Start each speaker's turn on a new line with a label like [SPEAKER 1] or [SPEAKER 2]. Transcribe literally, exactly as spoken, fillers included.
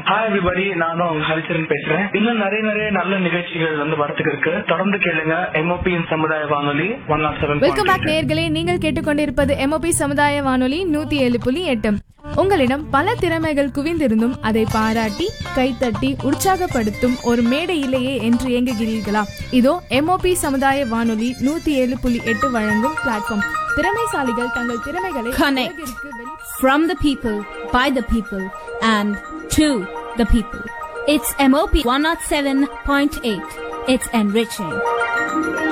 [SPEAKER 1] Hi everybody, நானும் உங்க ஹரிச்சரன் பேசுறேன். இன்னும் நிறைய நிறைய நல்ல நிகழ்ச்சிகள் வந்து வரத்துக்கு இருக்கு. தொடர்ந்து கேளுங்க எம்ஓபியின் சமுதாய வானொலி one not seven.
[SPEAKER 2] Welcome back நேயர்களே, நீங்கள் கேட்டுக்கொண்டிருப்பது எம்ஓபி சமுதாய வானொலி நூத்தி ஏழு புள்ளி எட்டு. உங்களிடம் பல திறமைகள் குவிந்திருந்தும் அதை பாராட்டி கைத்தட்டி உற்சாகப்படுத்தும் ஒரு மேடை இல்லையே என்று ஏங்குகிறீர்களா? இதோ எம்ஓபி சமுதாய வானொலி நூத்தி ஏழு புள்ளி எட்டு வழங்கும் பிளாட்ஃபார்ம். திறமைசாலிகள் தங்கள் திறமைகளை
[SPEAKER 3] connect from the people, by the people and to the people. It's M O P one oh seven point eight. It's enriching.